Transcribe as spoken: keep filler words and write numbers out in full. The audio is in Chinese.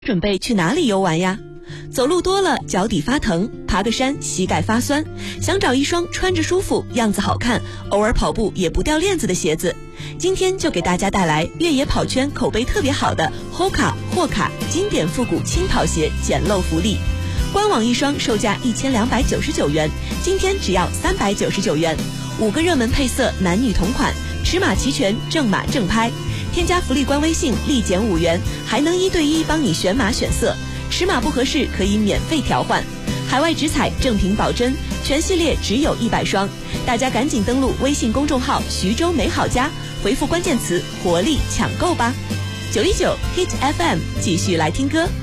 准备去哪里游玩呀？走路多了脚底发疼，爬个山膝盖发酸，想找一双穿着舒服样子好看，偶尔跑步也不掉链子的鞋子。今天就给大家带来越野跑圈口碑特别好的 Hoka 霍卡经典复古轻跑鞋捡漏福利。官网一双售价一千两百九十九元，今天只要三百九十九元。五个热门配色，男女同款，尺码齐全，正码正拍。添加福利官微信立减五元，还能一对一帮你选码选色，尺码不合适可以免费调换。海外直采，正品保真，全系列只有一百双，大家赶紧登录微信公众号徐州美好家，回复关键词活力抢购吧。九一九 Hit F M 继续来听歌。